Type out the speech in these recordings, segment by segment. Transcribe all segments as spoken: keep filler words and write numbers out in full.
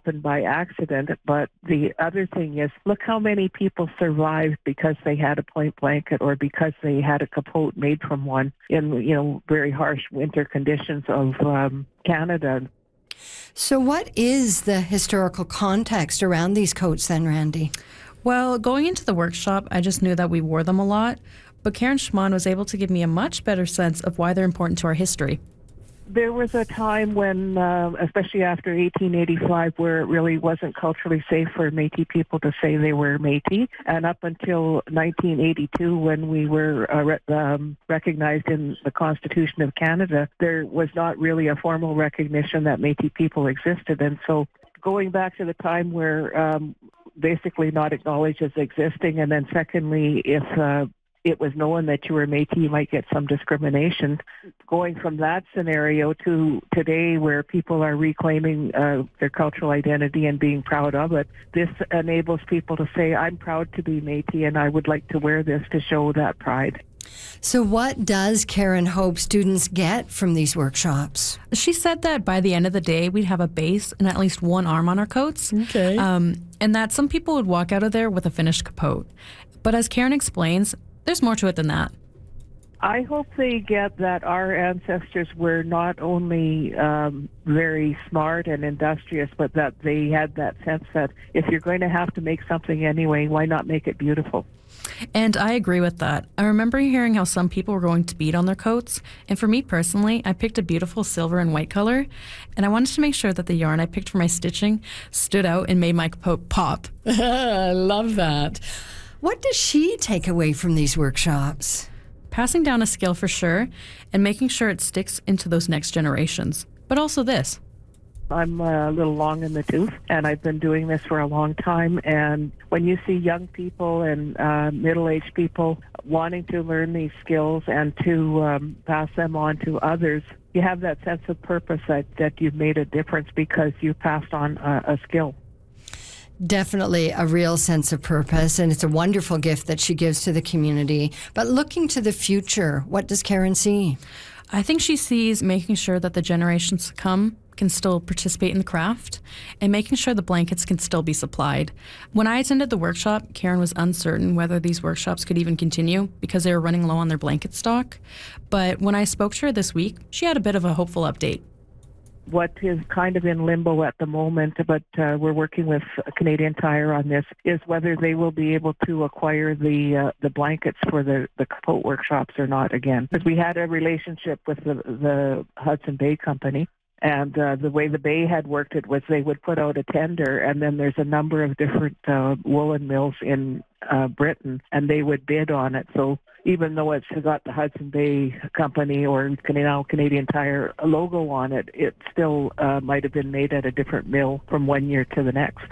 happened by accident. But the other thing is, look how many people survived because they had a point blanket or because they had a capote made from one in, you know, very harsh winter conditions of um, Canada. So what is the historical context around these coats then, Randy? Well, going into the workshop, I just knew that we wore them a lot, but Karen Schmann was able to give me a much better sense of why they're important to our history. There was a time when, uh, especially after eighteen eighty-five, where it really wasn't culturally safe for Métis people to say they were Métis. And up until nineteen eighty-two, when we were uh, re- um, recognized in the Constitution of Canada, there was not really a formal recognition that Métis people existed. And so going back to the time where um, basically not acknowledged as existing, and then secondly, if uh, it was known that you were Métis, you might get some discrimination. Going from that scenario to today where people are reclaiming uh, their cultural identity and being proud of it, this enables people to say, I'm proud to be Métis and I would like to wear this to show that pride. So what does Karen hope students get from these workshops? She said that by the end of the day, we'd have a base and at least one arm on our coats. Okay. Um, and that some people would walk out of there with a finished capote. But as Karen explains, there's more to it than that. I hope they get that our ancestors were not only um, very smart and industrious, but that they had that sense that if you're going to have to make something anyway, why not make it beautiful? And I agree with that. I remember hearing how some people were going to bead on their coats. And for me personally, I picked a beautiful silver and white color. And I wanted to make sure that the yarn I picked for my stitching stood out and made my capote pop. I love that. What does she take away from these workshops? Passing down a skill for sure, and making sure it sticks into those next generations. But also this. I'm a little long in the tooth, and I've been doing this for a long time. And when you see young people and uh, middle-aged people wanting to learn these skills and to um, pass them on to others, you have that sense of purpose that, that you've made a difference because you passed on a, a skill. Definitely a real sense of purpose, and it's a wonderful gift that she gives to the community. But looking to the future, what does Karen see? I think she sees making sure that the generations to come can still participate in the craft and making sure the blankets can still be supplied. When I attended the workshop, Karen was uncertain whether these workshops could even continue because they were running low on their blanket stock. But when I spoke to her this week, she had a bit of a hopeful update. What is kind of in limbo at the moment, but uh, we're working with Canadian Tire on this, is whether they will be able to acquire the uh, the blankets for the, the capote workshops or not again. Because we had a relationship with the, the Hudson Bay Company, and uh, the way the Bay had worked it was they would put out a tender, and then there's a number of different uh, woolen mills in uh, Britain, and they would bid on it. So even though it's got the Hudson Bay Company or now Canadian Tire logo on it, it still uh, might have been made at a different mill from one year to the next.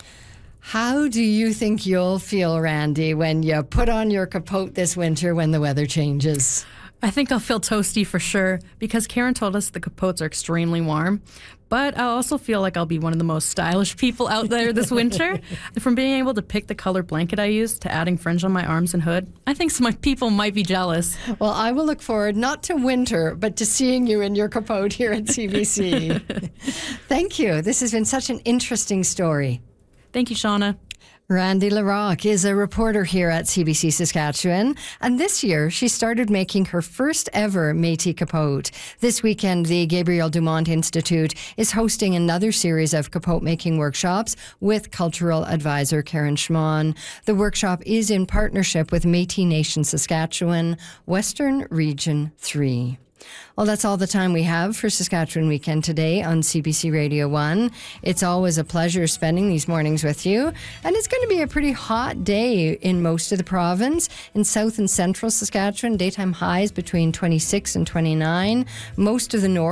How do you think you'll feel, Randy, when you put on your capote this winter when the weather changes? I think I'll feel toasty for sure because Karen told us the capotes are extremely warm. But I also feel like I'll be one of the most stylish people out there this winter. From being able to pick the color blanket I use to adding fringe on my arms and hood, I think some people might be jealous. Well, I will look forward not to winter, but to seeing you in your capote here at C B C. Thank you. This has been such an interesting story. Thank you, Shauna. Randy LaRocque is a reporter here at C B C Saskatchewan, and this year she started making her first ever Métis capote. This weekend, the Gabriel Dumont Institute is hosting another series of capote making workshops with cultural advisor Karen Schmann. The workshop is in partnership with Métis Nation Saskatchewan, Western Region three. Well, that's all the time we have for Saskatchewan Weekend today on C B C Radio one. It's always a pleasure spending these mornings with you. And it's going to be a pretty hot day in most of the province. In south and central Saskatchewan, daytime highs between twenty-six and twenty-nine. Most of the north